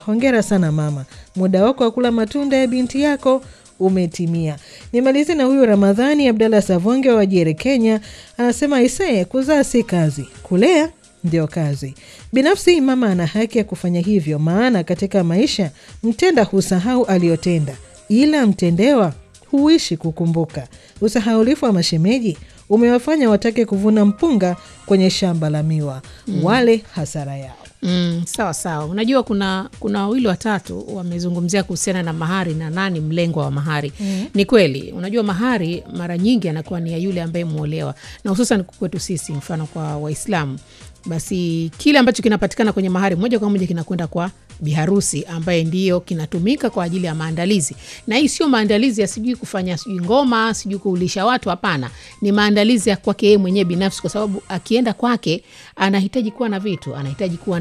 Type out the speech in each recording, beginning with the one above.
Hongera sana mama, muda wako wa kula matunda ya binti yako umetimia. Nimalize na huyu Ramadhani Abdalla Savonge wa Wajir, Kenya. Anasema isee, kuzaa si kazi, kulea ndio kazi. Binafsi mama ana haki ya kufanya hivyo, maana katika maisha mtenda husahau aliyotenda, ila mtendewa huishi kukumbuka. Usahaulifu wa mashemeji umewafanya watake kuvuna mpunga kwenye shamba la miwa. Wale hasara yao. Sawa sawa. Unajua kuna wawili watatu wamezungumzia kuhusiana na mahari na nani mlengwa wa mahari. Ni kweli. Unajua mahari mara nyingi anakuwa ni ya yule ambaye muolewa. Na hususan kwetu sisi, mfano kwa Waislamu, basi kile ambacho kinapatikana kwenye mahari moja kwa moja kinakwenda kwa biharusi ambaye ndiyo kinatumika kwa ajili ya maandalizi. Na hii sio maandalizi ya sijui kufanya sijui ngoma, sijui kuulisha watu, hapana. Ni maandalizi ya kwake yeye mwenyewe binafsi, kwa sababu akienda kwake anahitaji kuwa na vitu, anahitaji kuwa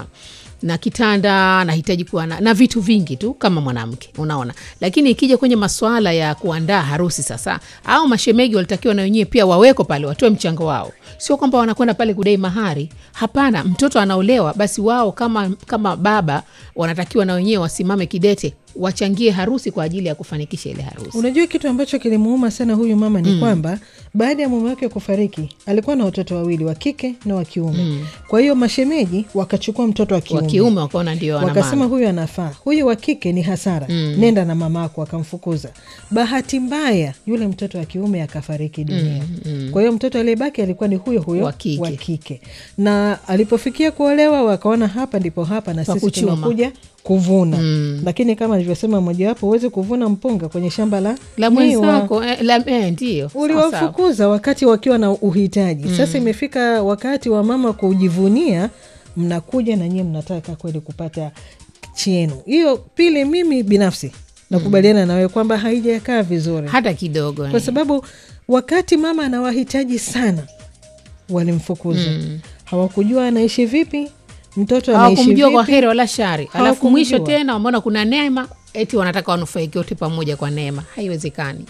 na kitanda, anahitaji kuwa na vitu vingi tu kama mwanamke, unaona. Lakini ikija kwenye masuala ya kuandaa harusi sasa, au mashemegi walitakiwa na wenyewe pia waweko pale, watoe mchango wao. Sio kwamba wanakwenda pale kudai mahari, hapana. Mtoto anaolewa, basi wao kama baba wanatakiwa na wenyewe wasimame kidete, wachangie harusi kwa ajili ya kufanikisha ile harusi. Unajua kitu ambacho kilimuuma sana huyu mama ni kwamba baada ya mume wake kufariki alikuwa na watoto wawili, wa kike na wa kiume. Kwa hiyo mashemeji wakachukua mtoto wa kiume wakaona ndio ana maana, wakasema huyu anafaa, huyu wa kike ni hasara, nenda na mamako, wakamfukuza. Bahati mbaya yule mtoto wa kiume akafariki dunia. Kwa hiyo mtoto aliyebaki alikuwa ni huyo wa kike. Na alipofikia kuolewa wakaona hapa ndipo hapa na sisi tunakuja kuvuna. Lakini kama nilivyosema mmoja wapo, uweze kuvuna mpunga kwenye shamba la mwenzako, ndio uliwafukuza wakati wakiwa na uhitaji. Sasa imefika wakati wa mama kujivunia, mnakuja na nyinyi mnataka kweli kupata chenu. Hiyo pili, mimi binafsi nakubaliana na wewe kwamba haijakaa vizuri hata kidogo. Kwa sababu wakati mama anawahitaji sana walimfukuza. Hawakujua anaishi vipi, mtoto anaishi vipi, kwa heri wala shari. Alafu mwisho tena wameona kuna neema, eti wanataka wanufaike wote pamoja kwa neema. Haiwezekani.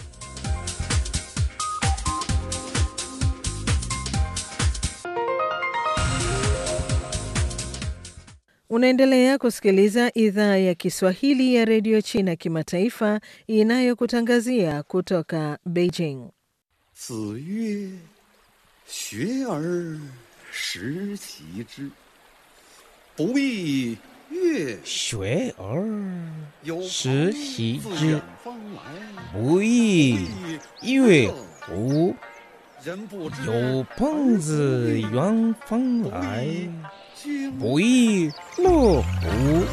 Unaendelea kusikiliza idhaa ya Kiswahili ya Radio China Kimataifa inayokutangazia kutoka Beijing. 子曰学而时齐之，不亦乐学而有时齐朋自之远方来， 不亦乐乎人不知有朋自远方来君不亦乐乎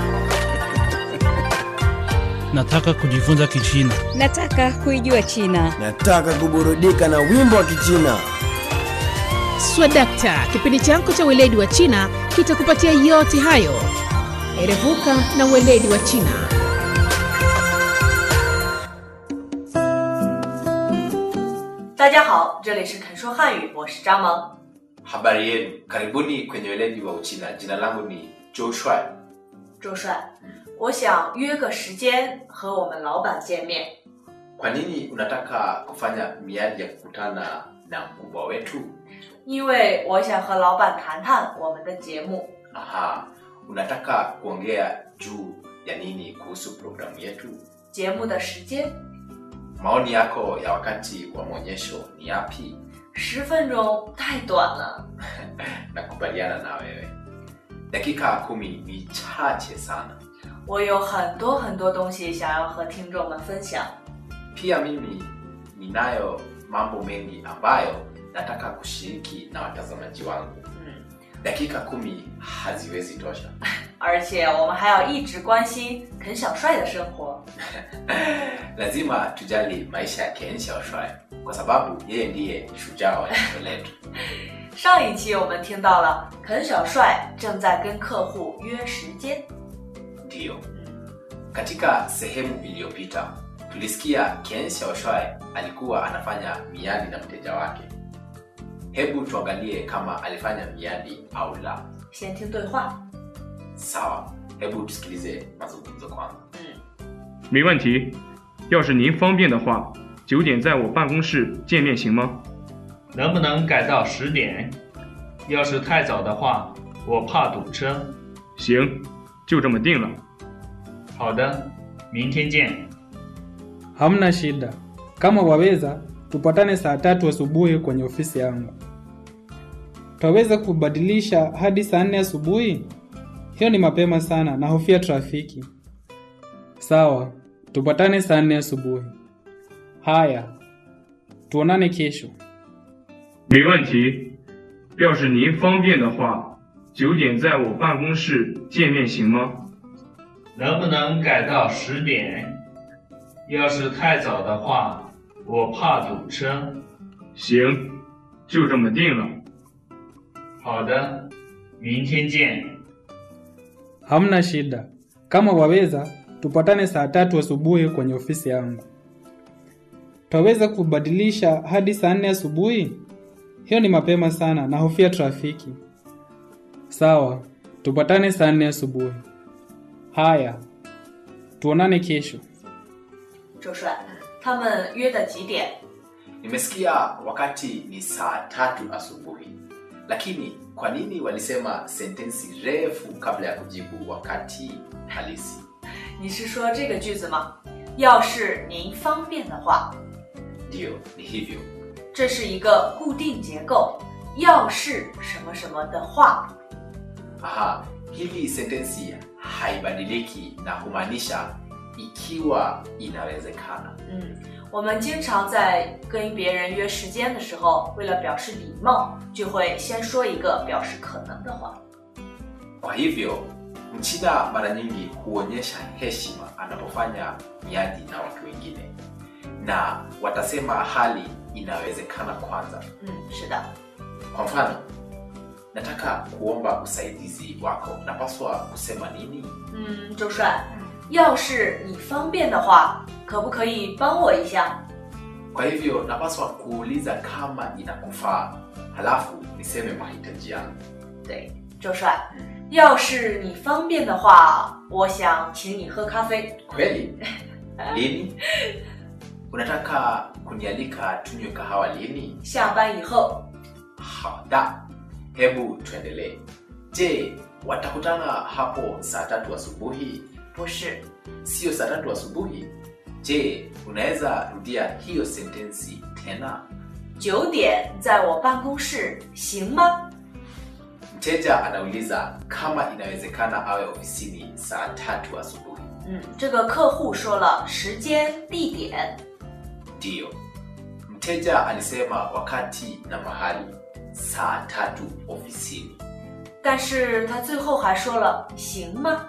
Nataka kujifunza Kichina. Nataka kuijua China. Nataka kuburudika na wimbo wa Kichina. Swadakta, kipindi chako cha weledi wa China kitakupatia yote hayo. Erevuka na weledi wa China. 大家好，这里是肯说汉语，我是张萌。 Habari yenu, karibuni kwenye weledi wa Uchina. Jina langu ni Zhou Shuai. 周帅，我想约个时间和我们老板见面。 Kwa nini unataka kufanya miadi ya kukutana na mkubwa wetu? 因为我想和老板谈谈我们的节目。 Aha, unataka kuongea juu ya nini kuhusu programu yetu? 节目的时间 Maoni yako ya wakati wa maonyesho ni yapi? 10分钟太短了。 Nakubaliana na wewe. Dakika 10 ni chache sana. 我有很多东西想要和听众们分享。 Pia mimi ninayo mambo mengi ambayo nataka kushiriki na watazamaji wangu. Dakika 10 haziwezi tosha. 而且我们还要一直关心肯小帅的生活。 Lazima tujali maisha ya Ken Xiaoshuai kwa sababu yeye ndiye shujaa wa eneo letu. 上一期我们听到了肯小帅正在跟客户约时间。 Ndio. Katika sehemu iliyopita tulisikia Ken Xiaoshuai alikuwa anafanya miadi na mteja wake. Hebu tuangalie kama alifanya miadi au la. 先听对话。 Sawa, hebu tusikilize mazungumzo kwanza. 没问题，要是您方便的话，9点在我办公室见面行吗？ 能不能改到10点？要是太早的话，我怕堵车。 行， 就这么定了。 好的，明天见。 Hamna shida. Kama waweza, tupatane saa 3 asubuhi kwenye ofisi yangu. Twaweza kubadilisha hadi saa 4 asubuhi? Hiyo ni mapema sana, nahofia trafiki. Sawa, tupatane saa 4 asubuhi. Haya, tuonane kesho. 没问题，要是您方便的话，9点在我办公室见面行吗？ 能不能改到10点？ 要是太早的话，我怕堵车。 行，就这么定了。 好的，明天见。 Hamna shida. Kama waweza, tupatane saa 3 asubuhi kwenye ofisi yangu. Twaweza kubadilisha hadi saa 4 asubuhi? Hiyo ni mapema sana, nahofia trafiki. Sawa, tupatane saa 4 asubuhi. Haya, tuonane kesho. 周帅，他们约的几点？ Nimesikia wakati ni saa 3 asubuhi. Lakini kwa nini walisema sentensi refu kabla ya kujibu wakati halisi? 你是说这个句子吗？要是您方便的话。 Ndio, ni hivyo. 这是一个固定结构，要是什么什么的话。 Aha, hili sentensi haibadiliki na humaanisha ikiwa inawezekana. 我们经常在跟别人约时间的时候，为了表示礼貌，就会先说一个表示可能的话。 Kwa hivyo, Mchina mara nyingi huonyesha heshima anapofanya miadi na watu wengine. Na watasema hali inawezekana kwanza. 是的。 Kwa mfano, nataka kuomba usaidizi wako. Napaswa kusema nini? 周帅，要是你方便的话，可不可以帮我一下？ Kwa hivyo, napaswa kuuliza kama inakufaa. Halafu niseme mahitaji yangu. 对，周帅，要是你方便的话，我想请你喝咖啡。 Kweli? Lini? Unataka kunialika tunywe kahawa lini? 下班以后。 Hada. Hebu tuendelee. Je, watakutana hapo saa 3 asubuhi? 不是。 Sio saa 3 asubuhi? Je, unaweza rudia hiyo sentensi tena? 9点在我办公室行吗？ Mteja anauliza kama inawezekana awe ofisini saa 3 asubuhi. 这个客户说了时间地点。 Ndio. Mteja alisema wakati na mahali saa 3 ofisini. 但是他最后还说了行吗？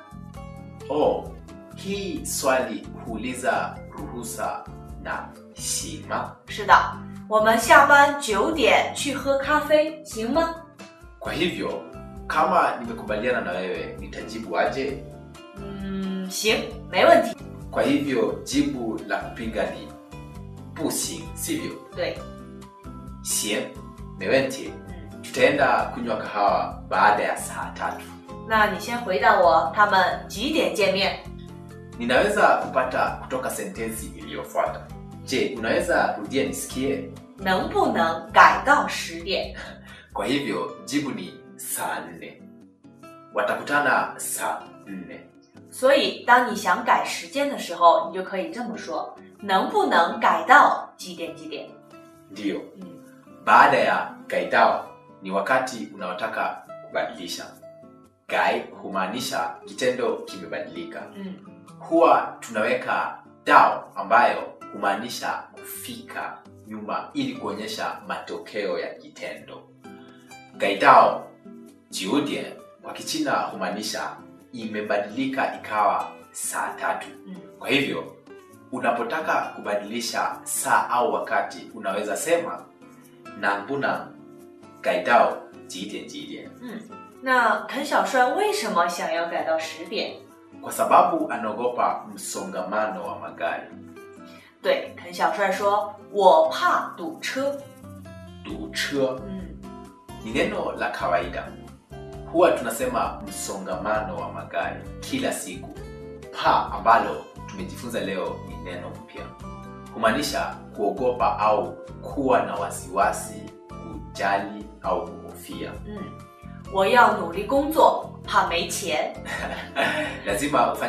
Hii swali huuliza ruhusa na heshima. 是的，我们下班9点去喝咖啡行吗？ Kwa hivyo, kama nimekubaliana na wewe, nitajibu aje? 行，没问题。 Kwa hivyo, jibu la kupinga ni 不行, sivyo? 对。 行, 没问题. Tutaenda kunywa kahawa baada ya saa 3. 那你先回答我，他们几点见面？ Ninaweza kupata kutoka sentensi iliyofuata. Je, unaweza rudia nisikie? 能不能改到10点？ Kwa hivyo, jibu ni saa 4. Watakutana saa 4. 所以当你想改时间的时候，你就可以这么说，能不能改到几点几点？ Ndio. Baada ya gaidao ni wakati unaotaka kubadilisha. Gai humaanisha kitendo kimebadilika. Huwa tunaweka dao ambayo humaanisha kufika nyuma ili kuonyesha matokeo ya kitendo. Gaidao 9点 kwa Kichina humaanisha imebadilika ikawa saa 3. Kwa hivyo, unapotaka kubadilisha saa au wakati unaweza sema nambuna gaidao 几点几点. 那肯小帅为什么想要改到10点？ Kwa sababu anaogopa msongamano wa magari. 对，肯小帅说，我怕堵车。 堵车 ni neno la kawaida. Huwa tunasema msongamano wa magari kila siku. Pa ambalo tumejifunza leo ni neno mpya. Humaanisha kuogopa au kuwa na wasiwasi, kujali au kuhofia. 我要努力工作， 怕没钱。 lazima